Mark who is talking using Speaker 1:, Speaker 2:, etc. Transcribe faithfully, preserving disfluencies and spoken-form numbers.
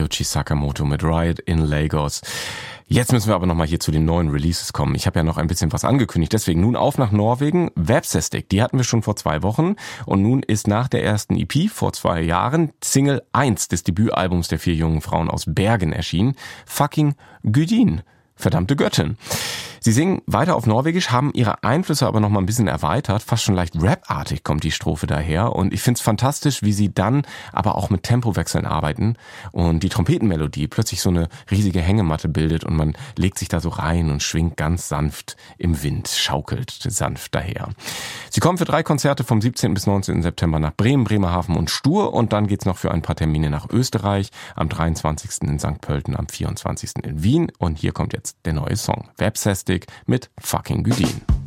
Speaker 1: Ryuichi Sakamoto mit Riot in Lagos. Jetzt müssen wir aber nochmal hier zu den neuen Releases kommen. Ich habe ja noch ein bisschen was angekündigt, deswegen nun auf nach Norwegen. Websestic, die hatten wir schon vor zwei Wochen und nun ist nach der ersten E P vor zwei Jahren Single eins des Debütalbums der vier jungen Frauen aus Bergen erschienen. Fucking Gudin. Verdammte Göttin. Sie singen weiter auf Norwegisch, haben ihre Einflüsse aber noch mal ein bisschen erweitert. Fast schon leicht rapartig kommt die Strophe daher. Und ich find's fantastisch, wie sie dann aber auch mit Tempowechseln arbeiten und die Trompetenmelodie plötzlich so eine riesige Hängematte bildet und man legt sich da so rein und schwingt ganz sanft im Wind, schaukelt sanft daher. Sie kommen für drei Konzerte vom siebzehnten bis neunzehnten September nach Bremen, Bremerhaven und Stur und dann geht's noch für ein paar Termine nach Österreich, am dreiundzwanzigsten in Sankt Pölten, am vierundzwanzigsten in Wien und hier kommt jetzt der neue Song. Websestic mit Fucking Gudin.